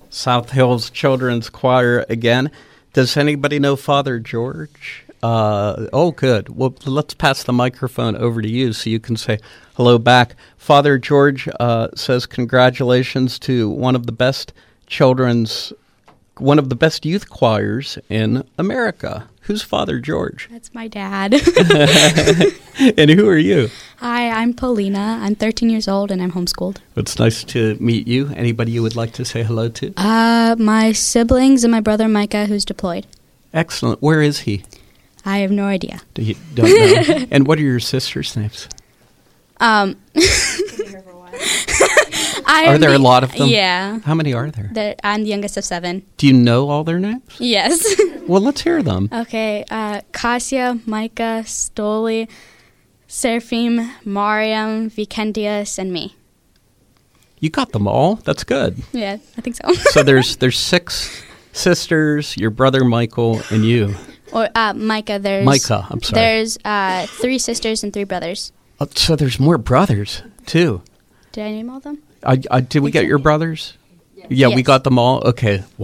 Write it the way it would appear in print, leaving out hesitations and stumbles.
South Hills Children's Choir again. Does anybody know Father George? Oh, good. Well, let's pass the microphone over to you so you can say hello back. Father George says congratulations to one of the best youth choirs in America. Who's Father George? That's my dad. And who are you? Hi, I'm Paulina. I'm 13 years old and I'm homeschooled. It's nice to meet you. Anybody you would like to say hello to? My siblings and my brother Micah, who's deployed. Excellent. Where is he? I have no idea. You don't know? And what are your sisters' names? Are there a lot of them? Yeah. How many are there? I'm the youngest of 7. Do you know all their names? Yes. Well, let's hear them. Okay. Kasia, Micah, Stoli, Seraphim, Mariam, Vikendius, and me. You got them all. That's good. Yeah, I think so. So there's 6 sisters, your brother Michael, and you. Or Micah, I'm sorry. There's 3 sisters and 3 brothers. Oh, so there's more brothers, too. Did I name all of them? Did we get your brothers? Yeah, we Yes. got them all? Okay.